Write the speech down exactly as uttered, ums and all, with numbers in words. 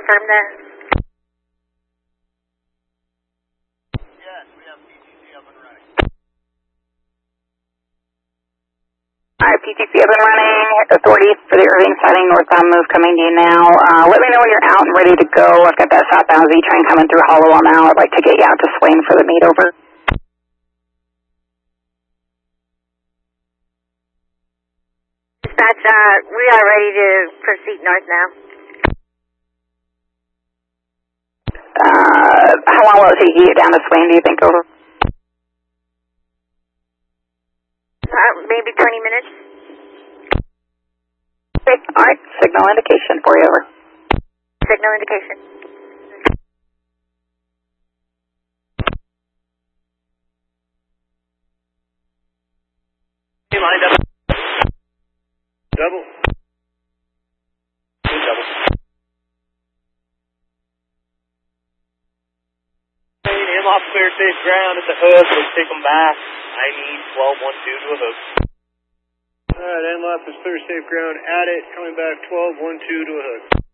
confirm that? Yes, we have P T C up and running. Alright, P T C up and running. Authorities for the Irving sighting northbound move coming to you now. Uh, let me know when you're out and ready to go. I've got that southbound Z train coming through Hollowell now. I'd like to get you out to Swain for the meet over. Dispatch, uh, we are ready to proceed north now. Uh, how long will it take you to get down to Swain, do you think, over? Uh, maybe twenty minutes. Okay, alright, signal indication for you, over. Signal indication. Hey, line double. Double. Good double. Hey, him off clear safe ground at the hook. Let's take him back. I need twelve one two to a hook. Alright, M L F is clear safe ground at it. Coming back twelve one two to a hook.